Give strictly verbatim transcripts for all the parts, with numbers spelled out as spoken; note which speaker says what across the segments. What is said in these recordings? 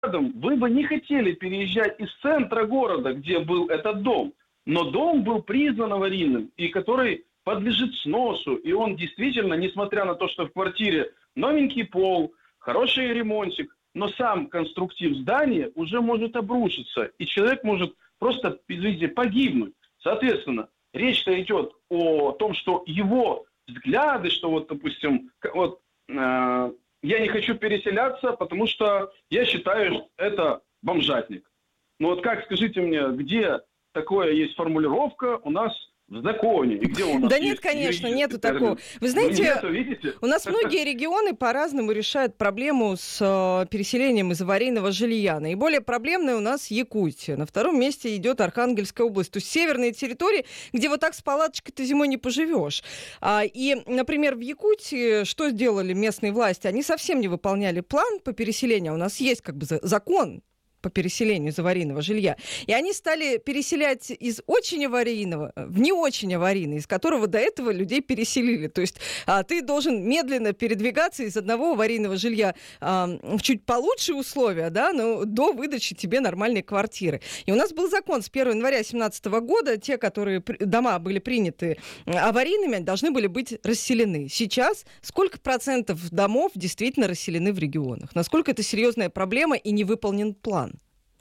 Speaker 1: рядом, вы бы не хотели переезжать из центра города, где был этот дом. Но дом был признан аварийным, и который подлежит сносу. И он действительно, несмотря на то, что в квартире новенький пол, хороший ремонтик, но сам конструктив здания уже может обрушиться, и человек может просто, извините, погибнуть. Соответственно, речь-то идет о том, что его взгляды, что вот, допустим, вот, э, я не хочу переселяться, потому что я считаю, что это бомжатник. Ну вот как, скажите мне, где такое есть формулировка у нас в законе? И где у нас
Speaker 2: да
Speaker 1: есть
Speaker 2: нет, конечно, нету
Speaker 1: термин?
Speaker 2: такого. Вы знаете,
Speaker 1: ну, нету, видите?
Speaker 2: У нас многие регионы по-разному решают проблему с э, переселением из аварийного жилья. Наиболее проблемная у нас Якутия. На втором месте идет Архангельская область. То есть северные территории, где вот так с палаточкой-то зимой не поживешь. А, и, например, в Якутии что сделали местные власти? Они совсем не выполняли план по переселению. У нас есть как бы закон по переселению из аварийного жилья. И они стали переселять из очень аварийного в не очень аварийный, из которого до этого людей переселили. То есть а, ты должен медленно передвигаться из одного аварийного жилья а, в чуть получше условия, да, но до выдачи тебе нормальной квартиры. И у нас был закон с первого января две тысячи семнадцатого года, те, которые дома были приняты аварийными, должны были быть расселены. Сейчас сколько процентов домов действительно расселены в регионах? Насколько это серьезная проблема и не выполнен план?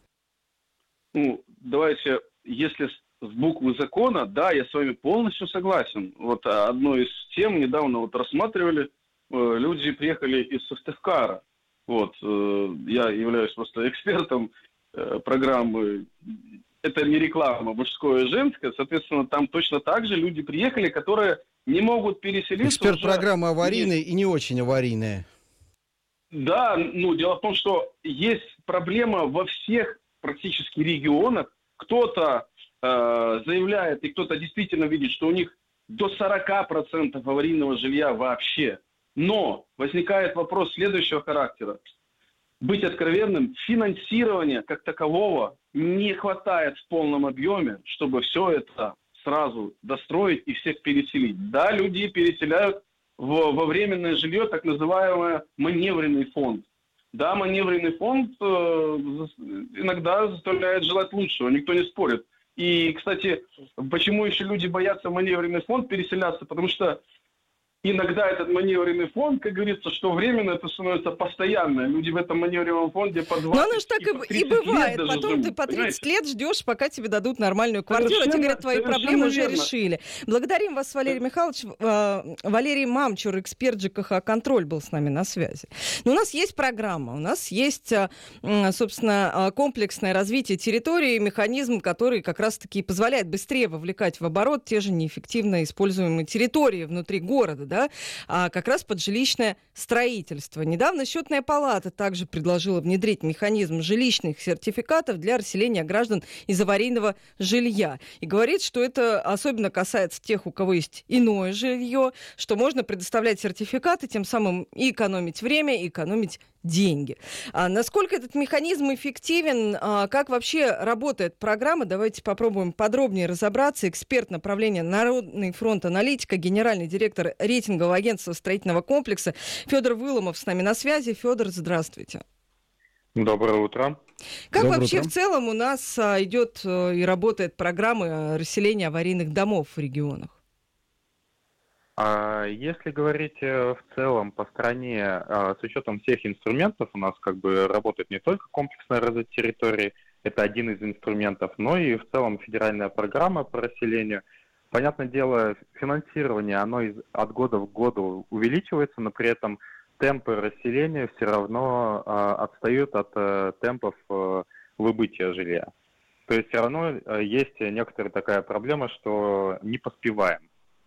Speaker 1: Ну, давайте, если с буквы закона, да, я с вами полностью согласен. Вот одну из тем недавно вот рассматривали, э, люди приехали из Сыктывкара. Вот, э, я являюсь просто экспертом э, программы. Это не реклама мужское и женское, соответственно, там точно так же люди приехали, которые не могут переселиться.
Speaker 3: Эксперт программы аварийная и не очень аварийная.
Speaker 1: Да, ну, дело в том, что есть проблема во всех практически регионах. Кто-то э, заявляет, и кто-то действительно видит, что у них до сорок процентов аварийного жилья вообще. Но возникает вопрос следующего характера. Быть откровенным, финансирования как такового не хватает в полном объеме, чтобы все это сразу достроить и всех переселить. Да, люди переселяют в, во временное жилье так называемый маневренный фонд. Да, маневренный фонд э, иногда заставляет желать лучшего, никто не спорит. И, кстати, почему еще люди боятся в маневренный фонд переселяться? Потому что иногда этот маневренный фонд, как говорится, что временно это становится постоянно. Люди в этом маневренном фонде по двадцать,
Speaker 2: но оно же так и, и бывает. Потом
Speaker 1: живут,
Speaker 2: ты по тридцать
Speaker 1: понимаете?
Speaker 2: лет ждешь, пока тебе дадут нормальную квартиру, а тебе говорят, твои проблемы уже верно. решили. Благодарим вас, Валерий Михайлович. Валерий Мамчур, эксперт ЖКХ «Контроль», был с нами на связи. Но у нас есть программа, у нас есть, собственно, комплексное развитие территории, механизм, который как раз-таки позволяет быстрее вовлекать в оборот те же неэффективно используемые территории внутри города, да, а как раз под жилищное строительство. Недавно Счетная палата также предложила внедрить механизм жилищных сертификатов для расселения граждан из аварийного жилья. И говорит, что это особенно касается тех, у кого есть иное жилье, что можно предоставлять сертификаты, тем самым и экономить время, и экономить деньги. А насколько этот механизм эффективен, а как вообще работает программа, давайте попробуем подробнее разобраться. Эксперт направления Народный фронт аналитика, генеральный директор рейтингового агентства строительного комплекса Федор Выломов с нами на связи. Федор, здравствуйте.
Speaker 4: Доброе утро.
Speaker 2: Как
Speaker 3: Доброе
Speaker 2: вообще
Speaker 3: утро.
Speaker 2: в целом у нас а, идет а, и работает программа расселения аварийных домов в регионах?
Speaker 4: Если говорить в целом по стране, с учетом всех инструментов, у нас как бы работает не только комплексное развитие территории, это один из инструментов, но и в целом федеральная программа по расселению. Понятное дело, финансирование, оно из, от года в год увеличивается, но при этом темпы расселения все равно а, отстают от а, темпов а, выбытия жилья. То есть все равно а, есть некоторая такая проблема, что не поспеваем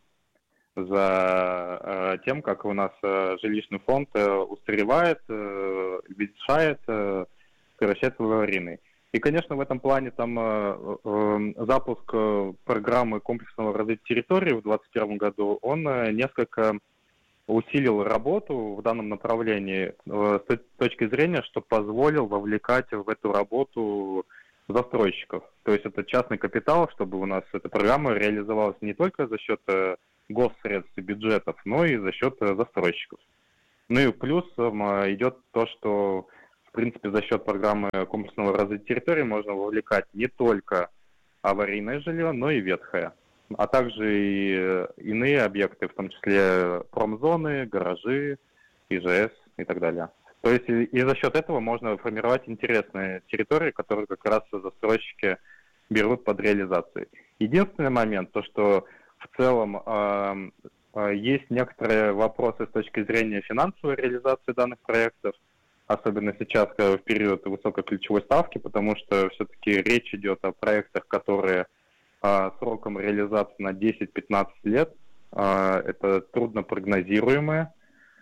Speaker 4: за э, тем, как у нас э, жилищный фонд э, устаревает, э, ветшает, э, превращается в аварийный. И, конечно, в этом плане там э, э, запуск э, программы комплексного развития территории в двадцать первом году, он э, несколько усилил работу в данном направлении э, с точки зрения, что позволил вовлекать в эту работу застройщиков. То есть это частный капитал, чтобы у нас эта программа реализовалась не только за счет э, госсредств и бюджетов, но и за счет застройщиков. Ну и плюсом идет то, что принципе, за счет программы комплексного развития территории можно вовлекать не только аварийное жилье, но и ветхое, а также и иные объекты, в том числе промзоны, гаражи, ИЖС и так далее. То есть и, и за счет этого можно формировать интересные территории, которые как раз застройщики берут под реализацию. Единственный момент, то что в целом э, э, есть некоторые вопросы с точки зрения финансовой реализации данных проектов, особенно сейчас, в период высокой ключевой ставки, потому что все-таки речь идет о проектах, которые э, сроком реализации на десять-пятнадцать лет. Э, это трудно прогнозируемые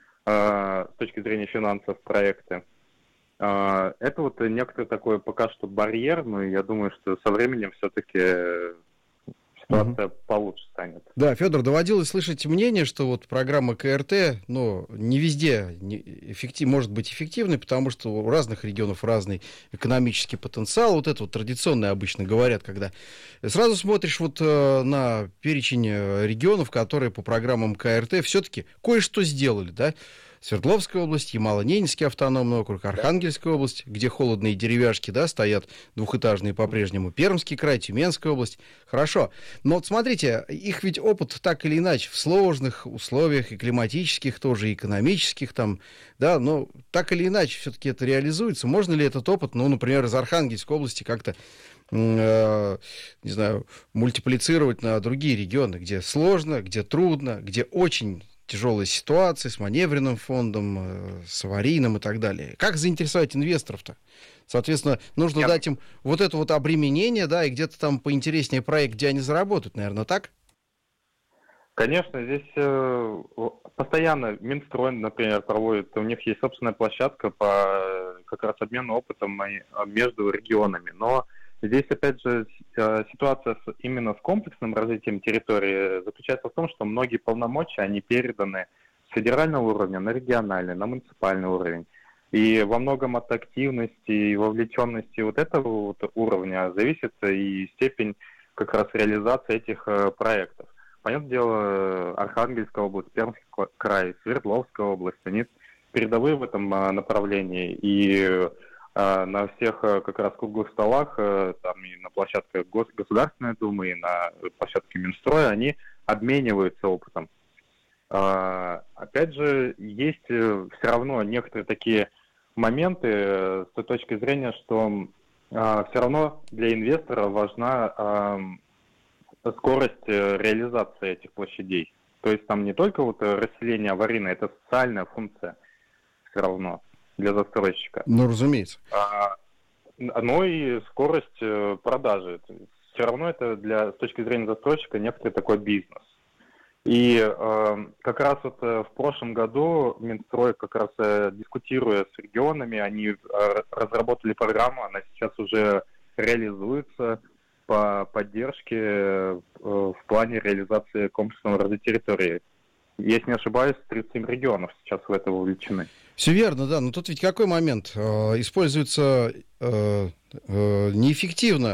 Speaker 4: э, с точки зрения финансов проекты. Э, это вот некоторый такой пока что барьер, но я думаю, что со временем все-таки ситуация угу. получше станет.
Speaker 3: Да, Федор, доводилось слышать мнение, что вот программа КРТ, ну, не везде не эффектив, может быть эффективной, потому что у разных регионов разный экономический потенциал. Вот это вот традиционно обычно говорят, когда сразу смотришь вот э, на перечень регионов, которые по программам КРТ все-таки кое-что сделали, да? Свердловская область, Ямало-Ненецкий автономный округ, Архангельская область, где холодные деревяшки, да, стоят двухэтажные по-прежнему, Пермский край, Тюменская область. Хорошо. Но вот смотрите, их ведь опыт так или иначе в сложных условиях, и климатических тоже, и экономических там, да, но так или иначе все-таки это реализуется. Можно ли этот опыт, ну, например, из Архангельской области как-то, э, не знаю, мультиплицировать на другие регионы, где сложно, где трудно, где очень тяжелая ситуация с маневренным фондом, с аварийным и так далее. Как заинтересовать инвесторов-то? Соответственно, нужно Я... дать им вот это вот обременение, да, и где-то там поинтереснее проект, где они заработают, наверное, так?
Speaker 4: Конечно, здесь э, постоянно Минстрой, например, проводит, у них есть собственная площадка по как раз обмену опытом между регионами, но здесь, опять же, ситуация с, именно с комплексным развитием территории заключается в том, что многие полномочия, они переданы с федерального уровня на региональный, на муниципальный уровень. И во многом от активности и вовлеченности вот этого вот уровня зависит и степень как раз реализации этих проектов. Понятное дело, Архангельская область, Пермский край, Свердловская область, они передовые в этом направлении. И на всех как раз круглых столах, там и на площадке Государственной Думы, и на площадке Минстроя, они обмениваются опытом. Опять же, есть все равно некоторые такие моменты с той точки зрения, что все равно для инвестора важна скорость реализации этих площадей. То есть там не только вот расселение аварийное, это социальная функция все равно для застройщика.
Speaker 3: Ну, разумеется.
Speaker 4: А, но и скорость продажи. Все равно это для, с точки зрения застройщика некоторый такой бизнес. И э, как раз вот в прошлом году Минстрой, как раз э, дискутируя с регионами, они э, разработали программу, она сейчас уже реализуется по поддержке э, в плане реализации комплексного развития территории. Если не ошибаюсь, тридцать семь регионов сейчас в это вовлечены.
Speaker 3: Все верно, да. Но тут ведь какой момент? Э, используются э, э, неэффективно,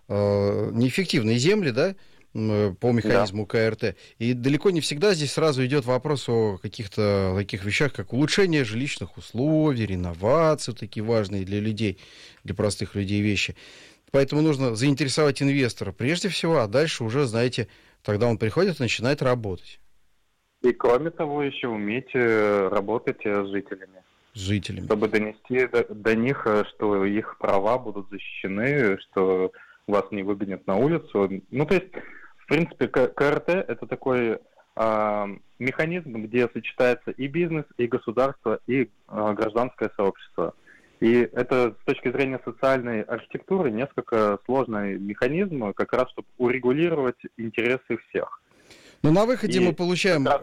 Speaker 3: э, неэффективные земли, да, по механизму да. КРТ. И далеко не всегда здесь сразу идет вопрос о каких-то таких вещах, как улучшение жилищных условий, реновации, такие важные для людей, для простых людей вещи. Поэтому нужно заинтересовать инвестора прежде всего, а дальше уже, знаете, тогда он приходит и начинает работать.
Speaker 4: И кроме того, еще уметь работать с жителями.
Speaker 3: С жителями.
Speaker 4: Чтобы донести до, до них, что их права будут защищены, что вас не выгонят на улицу. Ну, то есть, в принципе, КРТ – это такой э, механизм, где сочетается и бизнес, и государство, и э, гражданское сообщество. И это с точки зрения социальной архитектуры несколько сложный механизм, как раз чтобы урегулировать интересы всех.
Speaker 3: Но на выходе
Speaker 4: и
Speaker 3: мы получаем
Speaker 4: раз...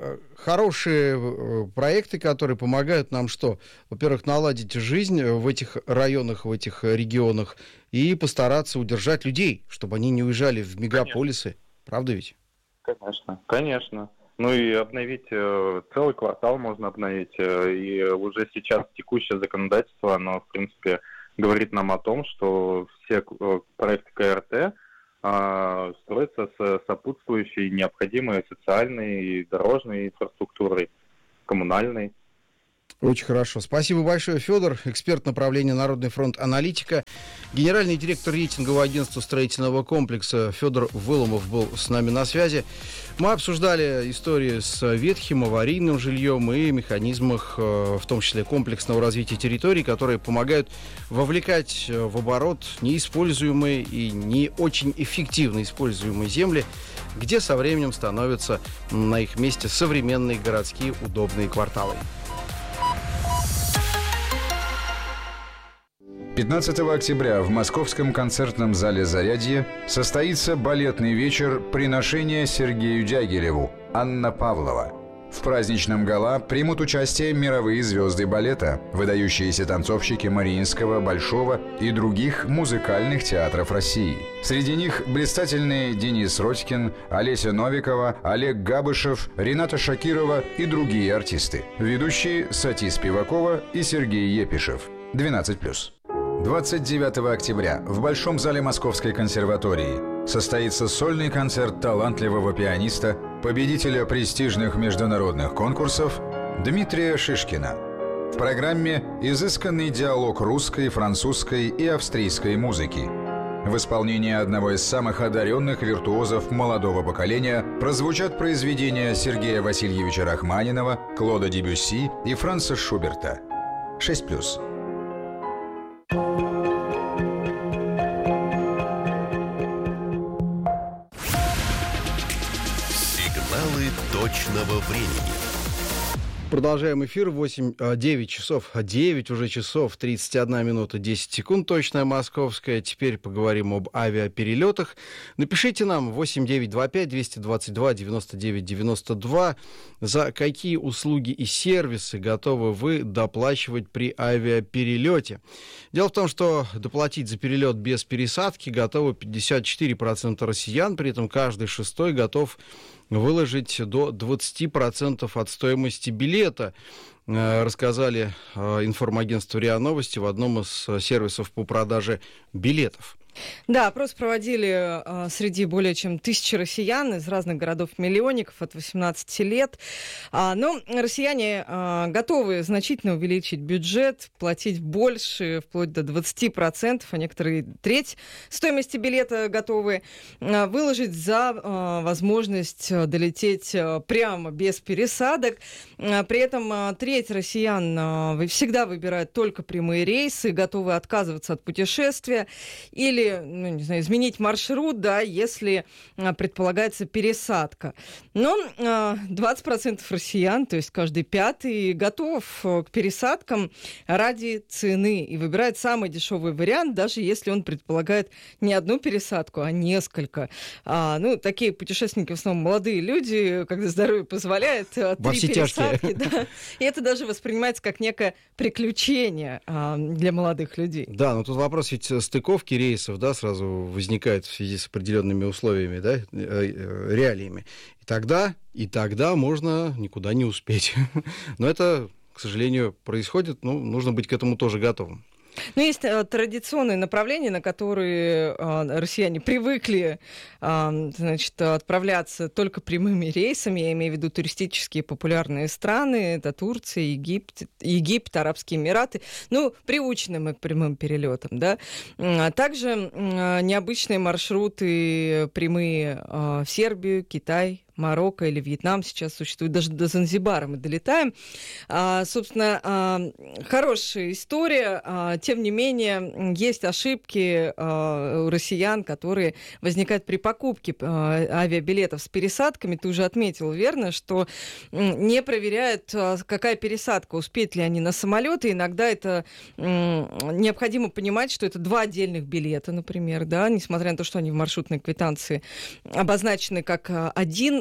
Speaker 3: хорошие проекты, которые помогают нам что? Во-первых, наладить жизнь в этих районах, в этих регионах и постараться удержать людей, чтобы они не уезжали в мегаполисы. Конечно. Правда ведь?
Speaker 4: Конечно, конечно. Ну и обновить э, целый квартал можно обновить. Э, и уже сейчас текущее законодательство, оно, в принципе, говорит нам о том, что все э, проекты КРТ строится с сопутствующей необходимой социальной и дорожной инфраструктурой, коммунальной.
Speaker 3: Очень хорошо. Спасибо большое, Федор, эксперт направления Народный фронт аналитика, генеральный директор рейтингового агентства строительного комплекса Федор Выломов был с нами на связи. Мы обсуждали истории с ветхим аварийным жильем и механизмах, в том числе комплексного развития территорий, которые помогают вовлекать в оборот неиспользуемые и не очень эффективно используемые земли, где со временем становятся на их месте современные городские удобные кварталы.
Speaker 5: пятнадцатого октября в Московском концертном зале «Зарядье» состоится балетный вечер «Приношение Сергею Дягилеву» Анна Павлова. В праздничном гала примут участие мировые звезды балета, выдающиеся танцовщики Мариинского, Большого и других музыкальных театров России. Среди них блистательные Денис Родькин, Олеся Новикова, Олег Габышев, Рената Шакирова и другие артисты. Ведущие Сати Спивакова и Сергей Епишев. двенадцать плюс. двадцать девятого октября в Большом зале Московской консерватории состоится сольный концерт талантливого пианиста, победителя престижных международных конкурсов Дмитрия Шишкина. В программе изысканный диалог русской, французской и австрийской музыки. В исполнении одного из самых одаренных виртуозов молодого поколения прозвучат произведения Сергея Васильевича Рахманинова, Клода Дебюсси и Франца Шуберта. шесть плюс.
Speaker 6: Сигналы точного времени.
Speaker 3: Продолжаем эфир. восемь, девять часов, девять уже часов, тридцать одна минута, десять секунд, точная московская. Теперь поговорим об авиаперелетах. Напишите нам восемь девятьсот двадцать пять двести двадцать два девяносто девять девяносто два, за какие услуги и сервисы готовы вы доплачивать при авиаперелете. Дело в том, что доплатить за перелет без пересадки готовы пятьдесят четыре процента россиян, при этом каждый шестой готов выложить до двадцать процентов от стоимости билета, рассказали информагентству РИА Новости в одном из сервисов по продаже билетов.
Speaker 2: Да, опрос проводили а, среди более чем тысячи россиян из разных городов-миллионников от восемнадцати лет. А, но россияне а, готовы значительно увеличить бюджет, платить больше, вплоть до двадцати процентов, а некоторые треть стоимости билета готовы а, выложить за а, возможность долететь а, прямо без пересадок. А, при этом а, треть россиян а, всегда выбирают только прямые рейсы, готовы отказываться от путешествия или ну, не знаю, изменить маршрут, да, если а, предполагается пересадка. Но а, двадцать процентов россиян, то есть каждый пятый, готов к пересадкам ради цены и выбирает самый дешевый вариант, даже если он предполагает не одну пересадку, а несколько. А, ну, такие путешественники в основном молодые люди, когда здоровье позволяет, три пересадки. Да, и это даже воспринимается как некое приключение а, для молодых людей.
Speaker 3: Да, но тут вопрос ведь стыковки рейсов, да, сразу возникает в связи с определенными условиями, да, реалиями. И тогда, и тогда можно никуда не успеть. Но это, к сожалению, происходит, ну, нужно быть к этому тоже готовым.
Speaker 2: Ну, есть а, традиционные направления, на которые а, россияне привыкли а, значит, отправляться только прямыми рейсами. Я имею в виду туристические популярные страны. Это Турция, Египет, Египет, Арабские Эмираты. Ну, приучены мы к прямым перелетам, да. А также а, необычные маршруты прямые а, в Сербию, Китай, Марокко или Вьетнам сейчас существует, даже до Занзибара мы долетаем. А, собственно, а, хорошая история, а, тем не менее, есть ошибки а, у россиян, которые возникают при покупке а, авиабилетов с пересадками. Ты уже отметил, верно, что не проверяют, а, какая пересадка, успеют ли они на самолет, и иногда это м, необходимо понимать, что это два отдельных билета, например, да, несмотря на то, что они в маршрутной квитанции обозначены как один.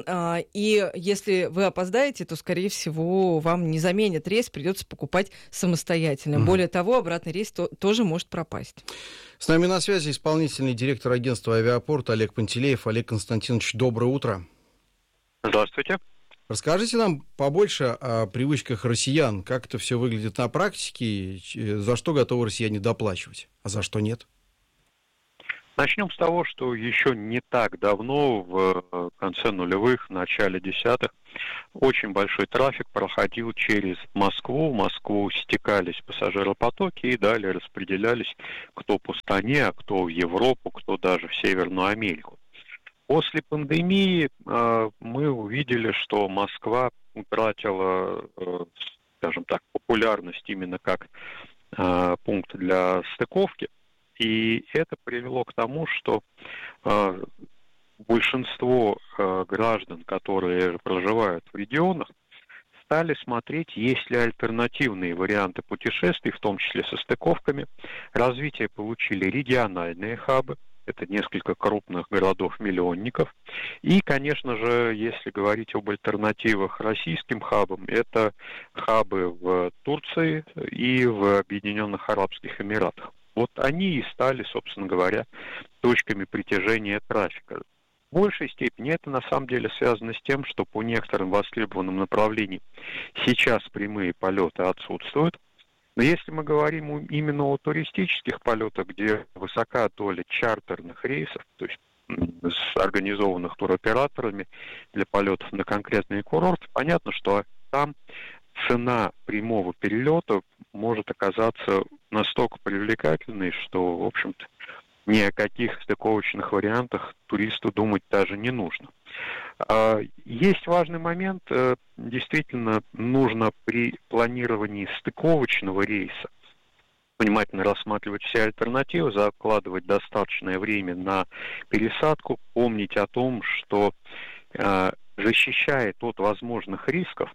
Speaker 2: И если вы опоздаете, то, скорее всего, вам не заменят рейс, придется покупать самостоятельно. Mm-hmm. Более того, обратный рейс то, тоже может пропасть.
Speaker 3: С нами на связи исполнительный директор агентства «Авиапорт» Олег Пантелеев. Олег Константинович, доброе утро.
Speaker 7: Здравствуйте.
Speaker 3: Расскажите нам побольше о привычках россиян, как это все выглядит на практике, за что готовы россияне доплачивать, а за что нет?
Speaker 7: Начнем с того, что еще не так давно, в конце нулевых, в начале десятых, очень большой трафик проходил через Москву. В Москву стекались пассажиропотоки и далее распределялись кто по стране, а кто в Европу, кто даже в Северную Америку. После пандемии э, мы увидели, что Москва утратила, э, скажем так, популярность именно как э, пункт для стыковки. И это привело к тому, что э, большинство э, граждан, которые проживают в регионах, стали смотреть, есть ли альтернативные варианты путешествий, в том числе со стыковками. Развитие получили региональные хабы, это несколько крупных городов-миллионников. И, конечно же, если говорить об альтернативах российским хабам, это хабы в Турции и в Объединенных Арабских Эмиратах. Вот они и стали, собственно говоря, точками притяжения трафика. В большей степени это на самом деле связано с тем, что по некоторым востребованным направлениям сейчас прямые полеты отсутствуют. Но если мы говорим именно о туристических полетах, где высока доля чартерных рейсов, то есть организованных туроператорами для полетов на конкретные курорты, понятно, что там цена прямого перелета может оказаться настолько привлекательной, что, в общем-то, ни о каких стыковочных вариантах туристу думать даже не нужно. Есть важный момент. Действительно, нужно при планировании стыковочного рейса внимательно рассматривать все альтернативы, закладывать достаточное время на пересадку, помнить о том, что защищает от возможных рисков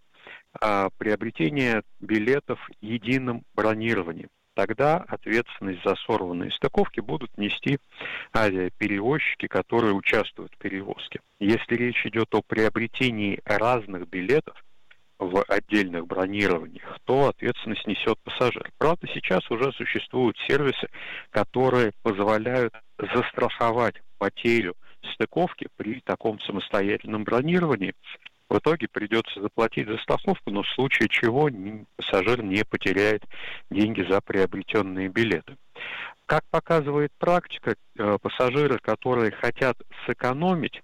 Speaker 7: приобретение билетов единым бронированием. Тогда ответственность за сорванные стыковки будут нести авиаперевозчики, которые участвуют в перевозке. Если речь идет о приобретении разных билетов в отдельных бронированиях, то ответственность несет пассажир. Правда, сейчас уже существуют сервисы, которые позволяют застраховать потерю стыковки при таком самостоятельном бронировании. В итоге придется заплатить за страховку, но в случае чего пассажир не потеряет деньги за приобретенные билеты. Как показывает практика, пассажиры, которые хотят сэкономить,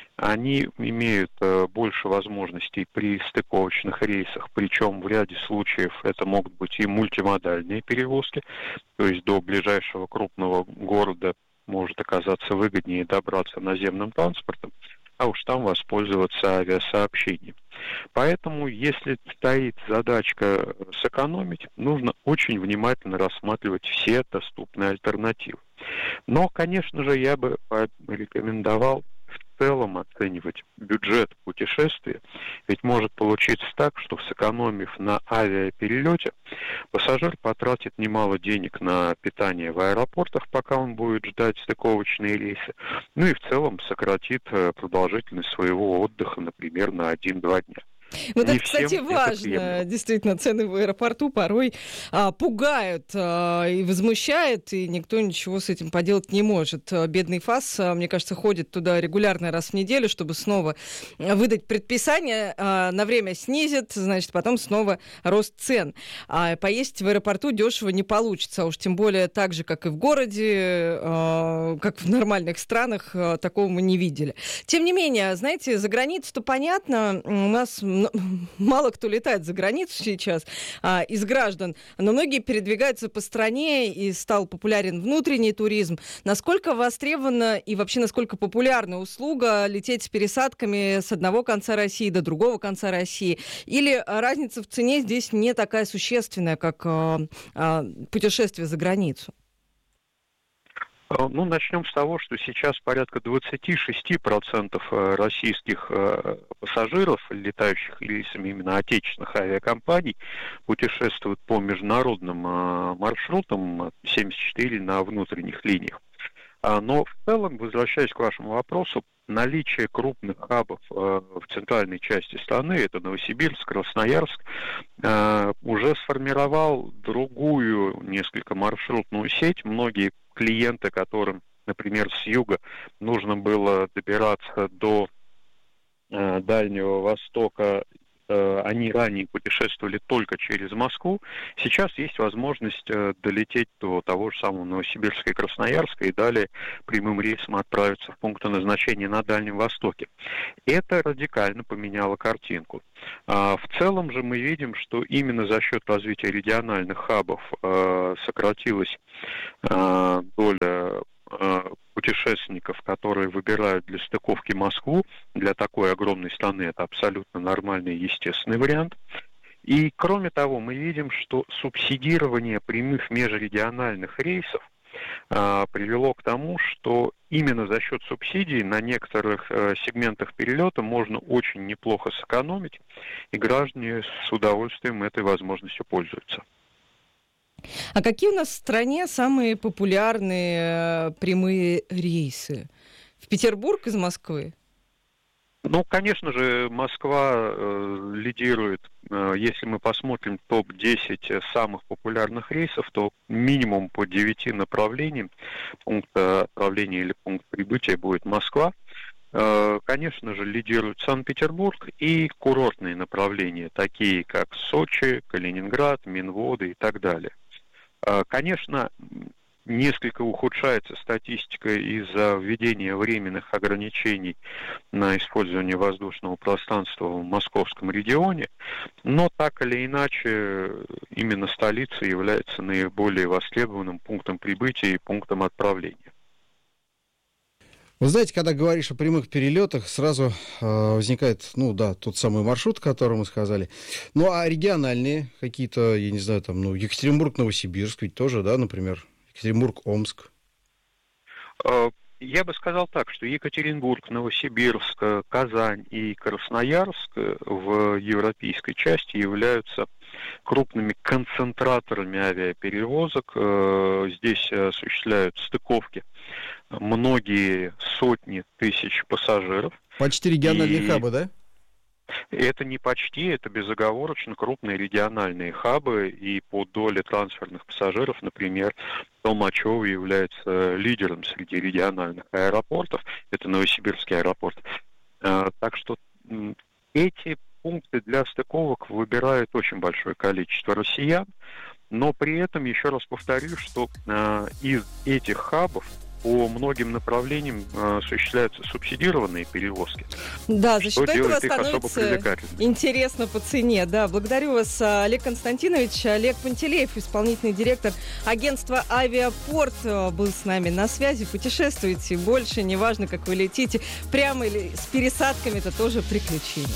Speaker 7: они имеют больше возможностей при стыковочных рейсах, причем в ряде случаев это могут быть и мультимодальные перевозки, то есть до ближайшего крупного города может оказаться выгоднее добраться наземным транспортом, а уж там воспользоваться авиасообщением. Поэтому, если стоит задачка сэкономить, нужно очень внимательно рассматривать все доступные альтернативы. Но, конечно же, я бы порекомендовал в целом оценивать бюджет путешествия, ведь может получиться так, что сэкономив на авиаперелете, пассажир потратит немало денег на питание в аэропортах, пока он будет ждать стыковочные рейсы, ну и в целом сократит продолжительность своего отдыха, например, на один-два дня.
Speaker 2: Вот это, кстати, важно. Это действительно, цены в аэропорту порой а, пугают а, и возмущают, и никто ничего с этим поделать не может. Бедный ФАС, а, мне кажется, ходит туда регулярно раз в неделю, чтобы снова выдать предписание, а, на время снизит, значит, потом снова рост цен. А поесть в аэропорту дешево не получится, а уж тем более так же, как и в городе, а, как в нормальных странах, а, такого мы не видели. Тем не менее, знаете, за границу-то понятно, у нас мало кто летает за границу сейчас а, из граждан, но многие передвигаются по стране, и стал популярен внутренний туризм. Насколько востребована и вообще насколько популярна услуга лететь с пересадками с одного конца России до другого конца России? Или разница в цене здесь не такая существенная, как а, а, путешествие за границу?
Speaker 7: Ну, начнем с того, что сейчас порядка двадцать шесть процентов российских пассажиров, летающих рейсами именно отечественных авиакомпаний, путешествуют по международным маршрутам, семьдесят четыре на внутренних линиях. Но в целом, возвращаясь к вашему вопросу, наличие крупных хабов в центральной части страны, это Новосибирск, Красноярск, уже сформировал другую несколько маршрутную сеть. Многие клиенты, которым, например, с юга нужно было добираться до Дальнего Востока э, они ранее путешествовали только через Москву, сейчас есть возможность э, долететь до того же самого Новосибирска и Красноярска и далее прямым рейсом отправиться в пункты назначения на Дальнем Востоке. Это радикально поменяло картинку. А в целом же мы видим, что именно за счет развития региональных хабов э, сократилась э, доля э, путешественников, которые выбирают для стыковки Москву. Для такой огромной страны это абсолютно нормальный и естественный вариант. И кроме того, мы видим, что субсидирование прямых межрегиональных рейсов а, привело к тому, что именно за счет субсидий на некоторых а, сегментах перелета можно очень неплохо сэкономить, и граждане с удовольствием этой возможностью пользуются.
Speaker 2: А какие у нас в стране самые популярные прямые рейсы? В Петербург из Москвы?
Speaker 7: Ну, конечно же, Москва э, лидирует. Э, если мы посмотрим топ десять самых популярных рейсов, то минимум по девяти направлениям пункта отправления или пункт прибытия будет Москва. Э, конечно же, лидирует Санкт-Петербург и курортные направления, такие как Сочи, Калининград, Минводы и так далее. Э, конечно, несколько ухудшается статистика из-за введения временных ограничений на использование воздушного пространства в московском регионе, но так или иначе именно столица является наиболее востребованным пунктом прибытия и пунктом отправления.
Speaker 3: Вы знаете, когда говоришь о прямых перелетах, сразу э, возникает, ну да, тот самый маршрут, который мы сказали. Ну а региональные какие-то, я не знаю, там, ну, Екатеринбург-Новосибирск ведь тоже, да, например? Екатеринбург-Омск?
Speaker 7: Я бы сказал так, что Екатеринбург, Новосибирск, Казань и Красноярск в европейской части являются крупными концентраторами авиаперевозок. Здесь осуществляют стыковки многие сотни тысяч пассажиров.
Speaker 3: Почти региональные
Speaker 7: и...
Speaker 3: хабы, да?
Speaker 7: Это не почти, это безоговорочно крупные региональные хабы, и по доле трансферных пассажиров, например, Толмачево является лидером среди региональных аэропортов, это Новосибирский аэропорт. Так что эти пункты для стыковок выбирают очень большое количество россиян, но при этом, еще раз повторю, что из этих хабов по многим направлениям э, осуществляются субсидированные перевозки.
Speaker 2: Да, за счет этого становится интересно по цене. Да, благодарю вас, Олег Константинович. Олег Пантелеев, исполнительный директор агентства «Авиапорт», был с нами на связи. Путешествуйте больше, неважно, как вы летите, прямо или с пересадками, это тоже приключение.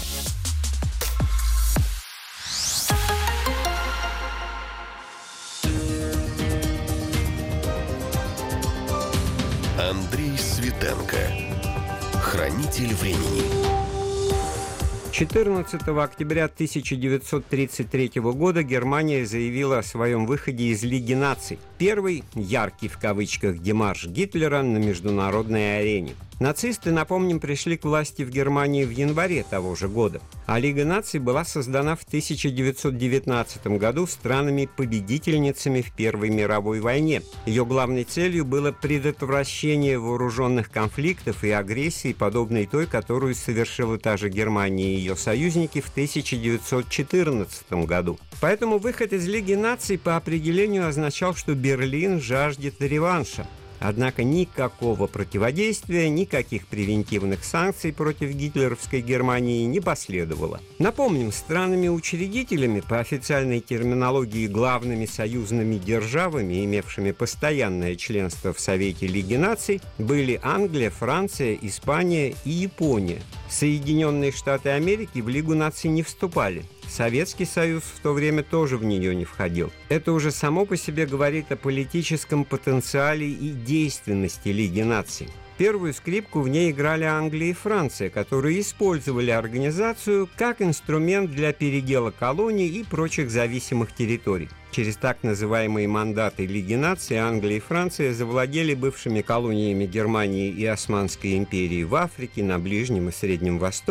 Speaker 6: Андрей Светенко. Хранитель времени.
Speaker 8: четырнадцатого октября тысяча девятьсот тридцать третьего года Германия заявила о своем выходе из Лиги наций. Первый яркий в кавычках демарш Гитлера на международной арене. Нацисты, напомним, пришли к власти в Германии в январе того же года, а Лига наций была создана в тысяча девятьсот девятнадцатом году странами-победительницами в Первой мировой войне. Ее главной целью было предотвращение вооруженных конфликтов и агрессии, подобной той, которую совершила та же Германия и ее союзники в тысяча девятьсот четырнадцатом году. Поэтому выход из Лиги наций по определению означал, что Берлин жаждет реванша. Однако никакого противодействия, никаких превентивных санкций против гитлеровской Германии не последовало. Напомним, странами-учредителями, по официальной терминологии главными союзными державами, имевшими постоянное членство в Совете Лиги наций, были Англия, Франция, Испания и Япония. Соединенные Штаты Америки в Лигу наций не вступали. Советский Союз в то время тоже в нее не входил. Это уже само по себе говорит о политическом потенциале и действенности Лиги наций. Первую скрипку в ней играли Англия и Франция, которые использовали организацию как инструмент для передела колоний и прочих зависимых территорий. Через так называемые мандаты Лиги наций Англия и Франция завладели бывшими колониями Германии и Османской империи в Африке, на Ближнем и Среднем Востоке,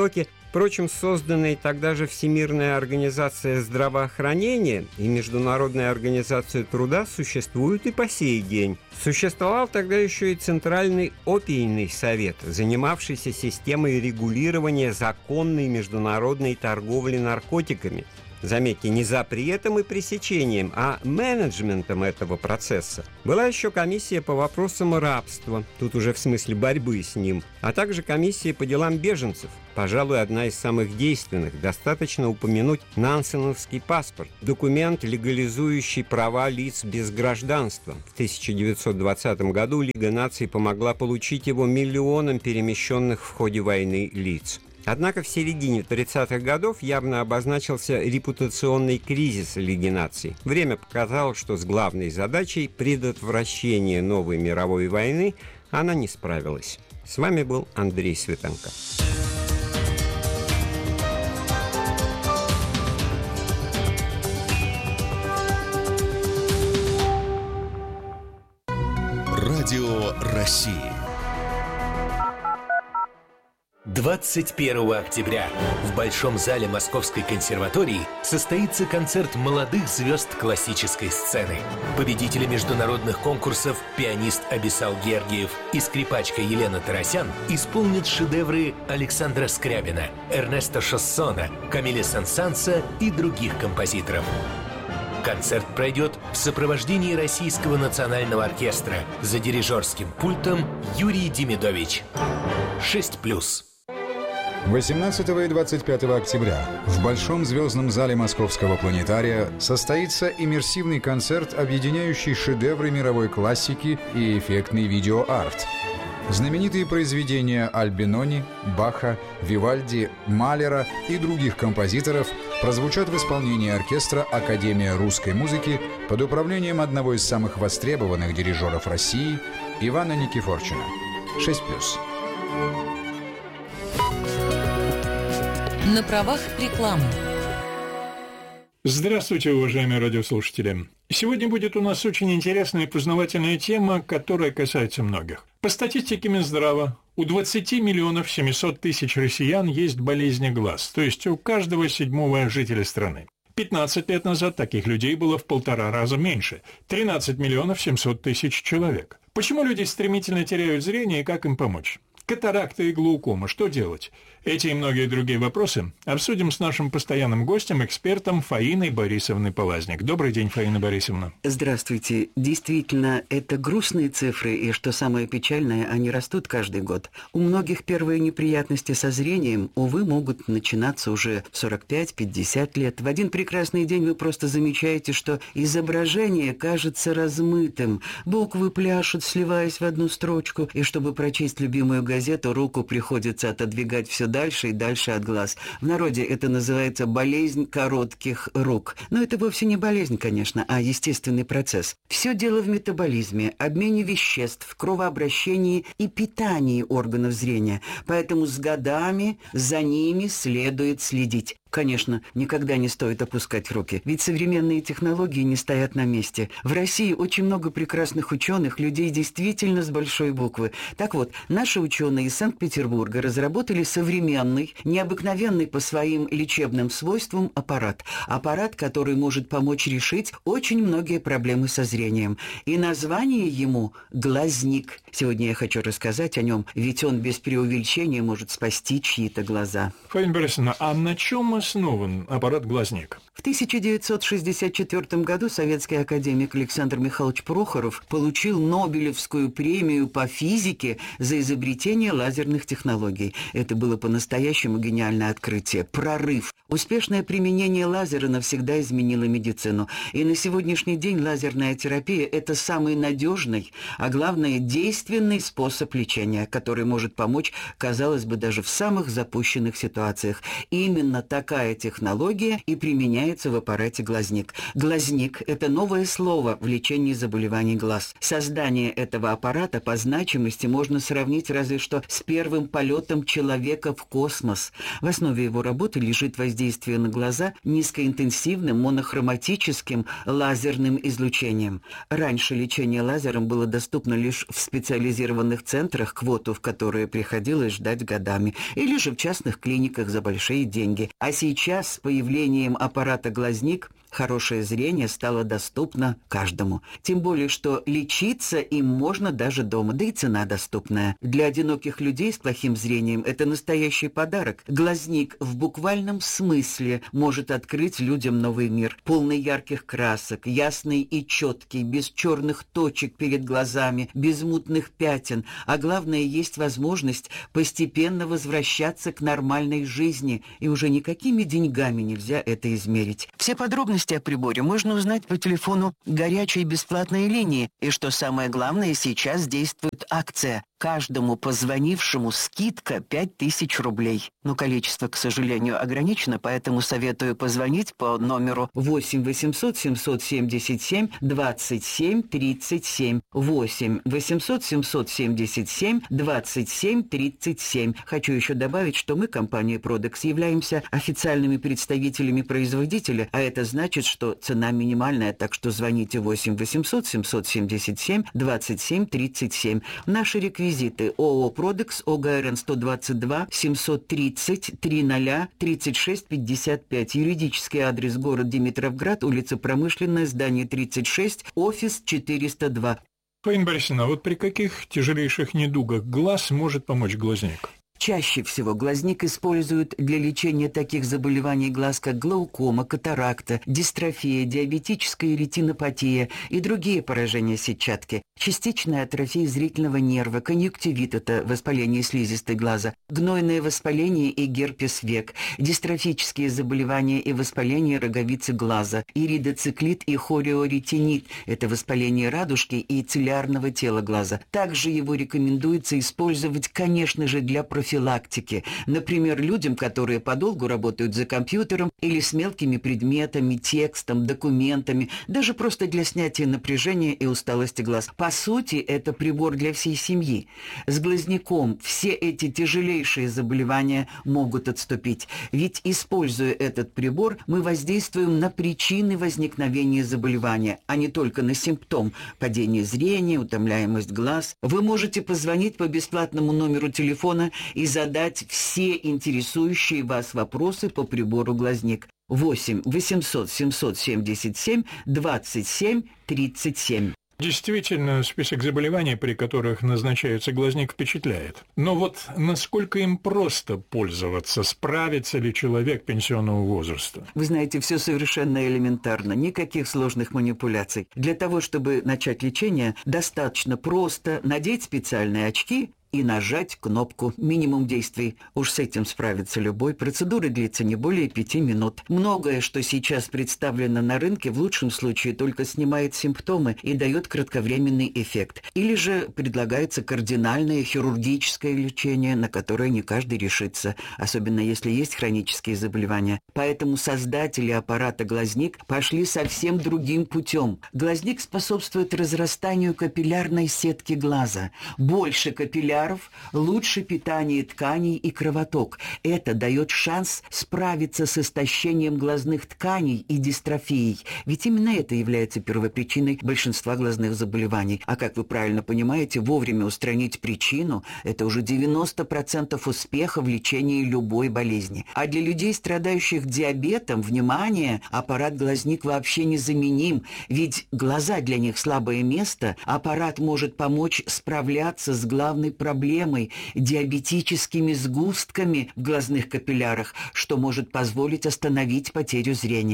Speaker 8: Впрочем, созданные тогда же Всемирная организация здравоохранения и Международная организация труда существуют и по сей день. Существовал тогда еще и Центральный опийный совет, занимавшийся системой регулирования законной международной торговли наркотиками. Заметьте, не запретом и пресечением, а менеджментом этого процесса. Была еще комиссия по вопросам рабства, тут уже в смысле борьбы с ним, а также комиссия по делам беженцев, пожалуй, одна из самых действенных. Достаточно упомянуть Нансеновский паспорт, документ, легализующий права лиц без гражданства. В тысяча девятьсот двадцатом году Лига наций помогла получить его миллионам перемещенных в ходе войны лиц. Однако в середине тридцатых годов явно обозначился репутационный кризис Лиги наций. Время показало, что с главной задачей предотвращения новой мировой войны она не справилась. С вами был Андрей Светенко.
Speaker 6: Радио России.
Speaker 9: двадцать первого октября в Большом зале Московской консерватории состоится концерт молодых звезд классической сцены. Победители международных конкурсов пианист Абисал Гергиев и скрипачка Елена Тарасян исполнят шедевры Александра Скрябина, Эрнесто Шассона, Камиля Сен-Санса и других композиторов. Концерт пройдет в сопровождении Российского национального оркестра за дирижерским пультом Юрий Демидович. шесть плюс.
Speaker 5: восемнадцатого и двадцать пятого октября в Большом звездном зале Московского планетария состоится иммерсивный концерт, объединяющий шедевры мировой классики и эффектный видеоарт. Знаменитые произведения Альбинони, Баха, Вивальди, Малера и других композиторов прозвучат в исполнении оркестра Академия русской музыки под управлением одного из самых востребованных дирижеров России Ивана Никифорчина. шесть плюс.
Speaker 10: На правах рекламы.
Speaker 11: Здравствуйте, уважаемые радиослушатели. Сегодня будет у нас очень интересная и познавательная тема, которая касается многих. По статистике Минздрава, у двадцати миллионов семисот тысяч россиян есть болезнь глаз, то есть у каждого седьмого жителя страны. пятнадцать лет назад таких людей было в полтора раза меньше – тринадцать миллионов семьсот тысяч человек. Почему люди стремительно теряют зрение и как им помочь? Катаракта и глаукома. Что делать? Эти и многие другие вопросы обсудим с нашим постоянным гостем, экспертом Фаиной Борисовной Полазник. Добрый день, Фаина Борисовна.
Speaker 12: Здравствуйте. Действительно, это грустные цифры, и, что самое печальное, они растут каждый год. У многих первые неприятности со зрением, увы, могут начинаться уже в сорок пять - пятьдесят лет. В один прекрасный день вы просто замечаете, что изображение кажется размытым, буквы пляшут, сливаясь в одну строчку, и чтобы прочесть любимую газету, руку приходится отодвигать все дальше и дальше от глаз. В народе это называется болезнь коротких рук. Но это вовсе не болезнь, конечно, а естественный процесс. Все дело в метаболизме, обмене веществ, кровообращении и питании органов зрения. Поэтому с годами за ними следует следить. Конечно, никогда не стоит опускать руки, ведь современные технологии не стоят на месте. В России очень много прекрасных ученых, людей действительно с большой буквы. Так вот, наши ученые из Санкт-Петербурга разработали современный, необыкновенный по своим лечебным свойствам аппарат. Аппарат, который может помочь решить очень многие проблемы со зрением. И название ему «Глазник». Сегодня я хочу рассказать о нем, ведь он без преувеличения может спасти чьи-то глаза.
Speaker 11: Фаина Борисовна, а на чем основан аппарат «Глазник»?
Speaker 12: В тысяча девятьсот шестьдесят четвёртом году советский академик Александр Михайлович Прохоров получил Нобелевскую премию по физике за изобретение лазерных технологий. Это было по-настоящему гениальное открытие, прорыв. Успешное применение лазера навсегда изменило медицину. И на сегодняшний день лазерная терапия – это самый надежный, а главное – действенный способ лечения, который может помочь, казалось бы, даже в самых запущенных ситуациях. И именно так такая технология и применяется в аппарате «Глазник». «Глазник» — это новое слово в лечении заболеваний глаз. Создание этого аппарата по значимости можно сравнить разве что с первым полетом человека в космос. В основе его работы лежит воздействие на глаза низкоинтенсивным монохроматическим лазерным излучением. Раньше лечение лазером было доступно лишь в специализированных центрах, квоту в которые приходилось ждать годами, или же в частных клиниках за большие деньги. А сейчас с появлением аппарата «Глазник» хорошее зрение стало доступно каждому. Тем более, что лечиться им можно даже дома, да и цена доступная. Для одиноких людей с плохим зрением это настоящий подарок. «Глазник» в буквальном смысле может открыть людям новый мир, полный ярких красок, ясный и четкий, без черных точек перед глазами, без мутных пятен. А главное, есть возможность постепенно возвращаться к нормальной жизни. И уже никакими деньгами нельзя это измерить. Все подробности о приборе можно узнать по телефону горячей бесплатной линии. И что самое главное, сейчас действует акция. Каждому позвонившему скидка пять тысяч рублей. Но количество, к сожалению, ограничено, поэтому советую позвонить по номеру восемь восемьсот семьсот семьдесят семь двадцать семь тридцать семь. восемь восемьсот семьсот семьдесят семь двадцать семь тридцать семь. Хочу еще добавить, что мы, компания Продекс, являемся официальными представителями производителя, а это значит, что цена минимальная, так что звоните восемь восемьсот семьсот семьдесят семь двадцать семь тридцать семь. Наши реквизиты: ООО «Продекс», ОГРН сто двадцать два семьсот тридцать тридцать тридцать шесть пятьдесят пять. Юридический адрес: город Димитровград, улица Промышленная, здание тридцать шесть, офис четыреста два.
Speaker 11: Фаина Борисовна, вот при каких тяжелейших недугах глаз может помочь «Глазник»?
Speaker 12: Чаще всего «Глазник» используют для лечения таких заболеваний глаз, как глаукома, катаракта, дистрофия, диабетическая ретинопатия и другие поражения сетчатки, частичная атрофия зрительного нерва, конъюнктивит – это воспаление слизистой глаза, гнойное воспаление и герпес век, дистрофические заболевания и воспаление роговицы глаза, иридоциклит и хориоретинит – это воспаление радужки и цилиарного тела глаза. Также его рекомендуется использовать, конечно же, для профилактики. профилактики. Например, людям, которые подолгу работают за компьютером или с мелкими предметами, текстом, документами, даже просто для снятия напряжения и усталости глаз. По сути, это прибор для всей семьи. С «Глазником» все эти тяжелейшие заболевания могут отступить. Ведь, используя этот прибор, мы воздействуем на причины возникновения заболевания, а не только на симптом – падение зрения, утомляемость глаз. Вы можете позвонить по бесплатному номеру телефона и задать все интересующие вас вопросы по прибору «Глазник». восемь восемьсот семьсот семьдесят семь двадцать семь тридцать семь.
Speaker 11: Действительно, список заболеваний, при которых назначается «Глазник», впечатляет. Но вот насколько им просто пользоваться, справится ли человек пенсионного возраста?
Speaker 12: Вы знаете, все совершенно элементарно, никаких сложных манипуляций. Для того, чтобы начать лечение, достаточно просто надеть специальные очки и нажать кнопку. Минимум действий. Уж с этим справится любой. Процедура длится не более пяти минут. Многое, что сейчас представлено на рынке, в лучшем случае только снимает симптомы и дает кратковременный эффект. Или же предлагается кардинальное хирургическое лечение, на которое не каждый решится, особенно если есть хронические заболевания. Поэтому создатели аппарата «Глазник» пошли совсем другим путем. «Глазник» способствует разрастанию капиллярной сетки глаза. Больше капилляров, лучше питание тканей и кровоток. Это дает шанс справиться с истощением глазных тканей и дистрофией. Ведь именно это является первопричиной большинства глазных заболеваний. А как вы правильно понимаете, вовремя устранить причину – это уже девяносто процентов успеха в лечении любой болезни. А для людей, страдающих диабетом, внимание, аппарат «Глазник» вообще незаменим. Ведь глаза для них слабое место, аппарат может помочь справляться с главной проблемой. проблемой, диабетическими сгустками в глазных капиллярах, что может позволить остановить потерю зрения.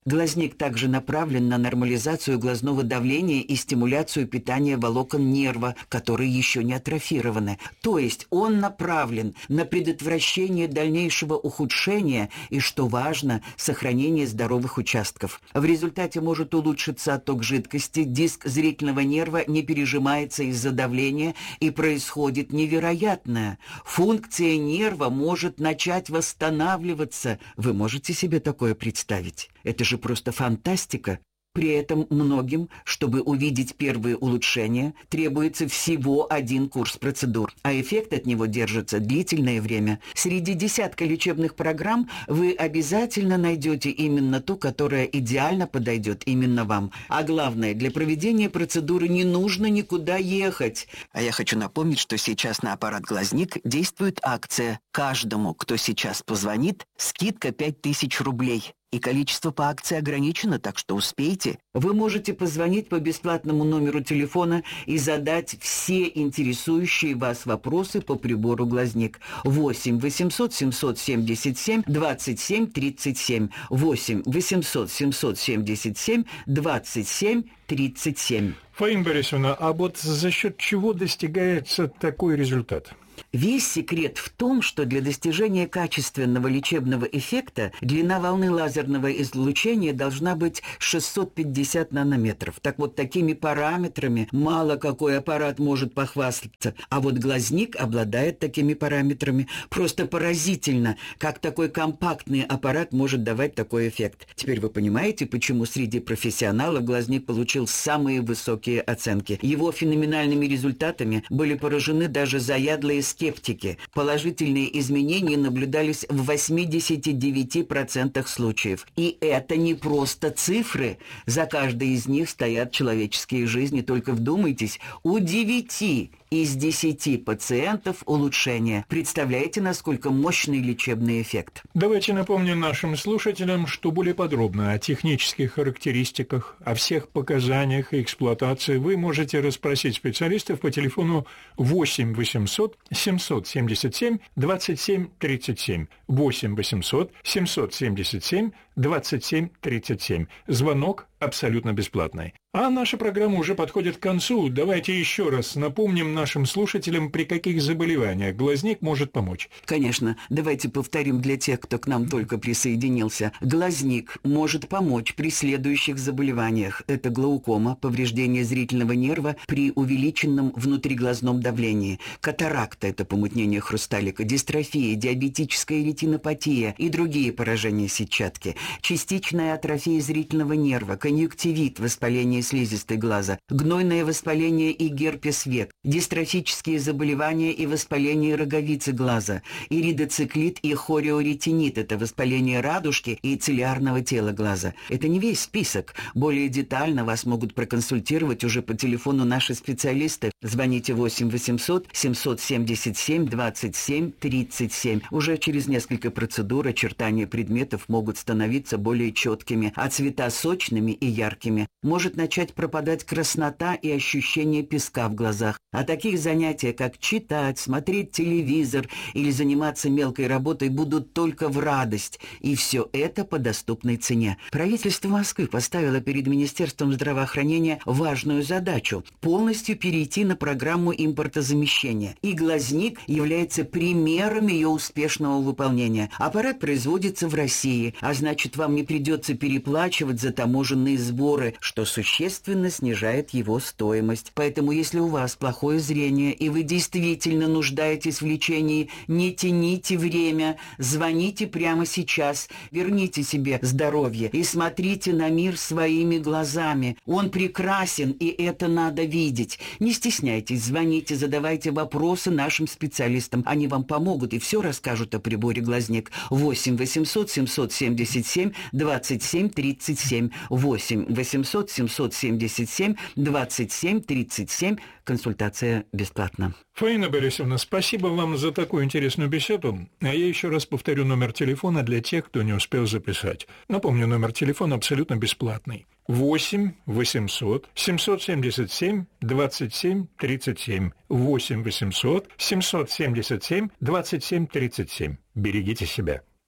Speaker 12: Глазник также направлен на нормализацию глазного давления и стимуляцию питания волокон нерва, которые еще не атрофированы. То есть он направлен на предотвращение дальнейшего ухудшения и, что важно, сохранение здоровых участков. В результате может улучшиться отток жидкости, диск зрительного нерва не пережимается из-за давления и происходит невероятное. Функция нерва может начать восстанавливаться. Вы можете себе такое представить? Это же просто фантастика. При этом многим, чтобы увидеть первые улучшения, требуется всего один курс процедур, а эффект от него держится длительное время. Среди десятка лечебных программ вы обязательно найдете именно ту, которая идеально подойдет именно вам. А главное, для проведения процедуры не нужно никуда ехать. А я хочу напомнить, что сейчас на аппарат «Глазник» действует акция. Каждому, кто сейчас позвонит, скидка пять тысяч рублей. И количество по акции ограничено, так что успейте. Вы можете позвонить по бесплатному номеру телефона и задать все интересующие вас вопросы по прибору «Глазник». восемь восемьсот семьсот семьдесят семь двадцать семь тридцать семь. восемь восемьсот семьсот семьдесят семь двадцать семь тридцать семь.
Speaker 11: Фаина Борисовна, а вот за счет чего достигается такой результат?
Speaker 12: Весь секрет в том, что для достижения качественного лечебного эффекта длина волны лазерного излучения должна быть шестьсот пятьдесят нанометров. Так вот, такими параметрами мало какой аппарат может похвастаться. А вот «Глазник» обладает такими параметрами. Просто поразительно, как такой компактный аппарат может давать такой эффект. Теперь вы понимаете, почему среди профессионалов «Глазник» получил самые высокие оценки. Его феноменальными результатами были поражены даже заядлые скептики. Положительные изменения наблюдались в восемьдесят девять процентов случаев. И это не просто цифры. За каждой из них стоят человеческие жизни. Только вдумайтесь, у девяти из десяти пациентов улучшение. Представляете, насколько мощный лечебный эффект?
Speaker 11: Давайте напомним нашим слушателям, что более подробно о технических характеристиках, о всех показаниях и эксплуатации вы можете расспросить специалистов по телефону восемь восемьсот семьсот семьдесят семь двадцать семь тридцать семь. восемь восемьсот семьсот семьдесят семь двадцать семь тридцать семь. Звонок абсолютно бесплатный. А наша программа уже подходит к концу. Давайте еще раз напомним нашим слушателям, при каких заболеваниях «Глазник» может помочь.
Speaker 12: Конечно. Давайте повторим для тех, кто к нам только присоединился. «Глазник» может помочь при следующих заболеваниях. Это глаукома, повреждение зрительного нерва при увеличенном внутриглазном давлении, катаракта – это помутнение хрусталика, дистрофия, диабетическая ретинопатия и другие поражения сетчатки, частичная атрофия зрительного нерва, конъюнктивит, воспаление слизистой глаза, гнойное воспаление и герпес век, дистрофические заболевания и воспаление роговицы глаза, иридоциклит и хореоретинит – это воспаление радужки и цилиарного тела глаза. Это не весь список. Более детально вас могут проконсультировать уже по телефону наши специалисты. Звоните восемь восемьсот семьсот семьдесят семь двадцать семь тридцать семь. Уже через несколько процедур очертания предметов могут становиться более четкими, а цвета сочными и яркими. Может начать пропадать краснота и ощущение песка в глазах. А таких занятий, как читать, смотреть телевизор или заниматься мелкой работой, будут только в радость. И все это по доступной цене. Правительство Москвы поставило перед Министерством здравоохранения важную задачу – полностью перейти на программу импортозамещения. И «Глазник» является примером ее успешного выполнения. Аппарат производится в России, а значит, вам не придется переплачивать за таможенные сборы, что существенно снижает его стоимость. Поэтому, если у вас плохое зрение и вы действительно нуждаетесь в лечении, не тяните время, звоните прямо сейчас, верните себе здоровье и смотрите на мир своими глазами. Он прекрасен, и это надо видеть. Не стесняйтесь, звоните, задавайте вопросы нашим специалистам. Они вам помогут и все расскажут о приборе «Глазник». восемь восемьсот семьсот семьдесят семь двадцать семь тридцать семь. восемь восемьсот семьсот семьдесят семь двадцать семь тридцать семь. Консультация бесплатна.
Speaker 11: Фаина Борисовна, спасибо вам за такую интересную беседу. А я еще раз повторю номер телефона для тех, кто не успел записать. Напомню, номер телефона абсолютно бесплатный. восемь восемьсот семьсот семьдесят семь двадцать семь тридцать семь. восемь восемьсот семьсот семьдесят семь двадцать семь тридцать семь. Берегите себя.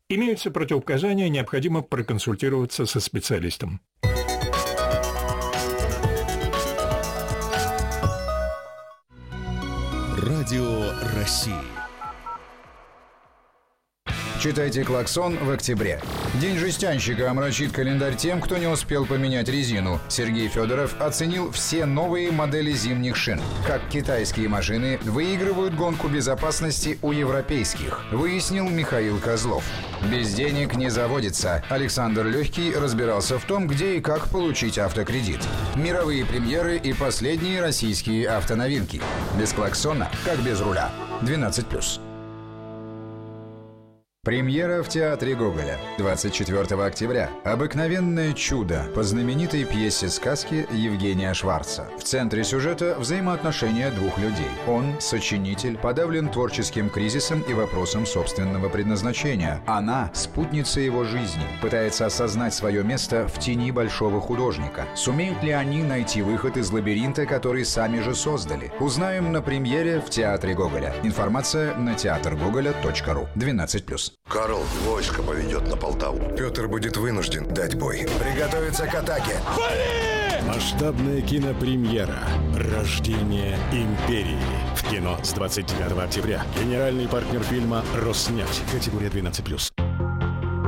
Speaker 11: Имеются противопоказания, необходимо проконсультироваться со специалистом.
Speaker 6: Радио России.
Speaker 5: Читайте «Клаксон» в октябре. День жестянщика омрачит календарь тем, кто не успел поменять резину. Сергей Федоров оценил все новые модели зимних шин. Как китайские машины выигрывают гонку безопасности у европейских, выяснил Михаил Козлов. Без денег не заводится. Александр Легкий разбирался в том, где и как получить автокредит. Мировые премьеры и последние российские автоновинки. Без клаксона, как без руля. двенадцать плюс. Премьера в Театре Гоголя. двадцать четвёртого октября. «Обыкновенное чудо» по знаменитой пьесе сказки Евгения Шварца. В центре сюжета взаимоотношения двух людей. Он, сочинитель, подавлен творческим кризисом и вопросом собственного предназначения. Она, спутница его жизни, пытается осознать свое место в тени большого художника. Сумеют ли они найти выход из лабиринта, который сами же создали? Узнаем на премьере в Театре Гоголя. Информация на театр гоголя точка ру. двенадцать плюс.
Speaker 13: Карл войско поведет на Полтаву.
Speaker 14: Петр будет вынужден дать бой.
Speaker 13: Приготовиться к атаке.
Speaker 15: Вали! Масштабная кинопремьера «Рождение империи» в кино с двадцать девятого октября. Генеральный партнер фильма «Роснефть». Категория двенадцать плюс.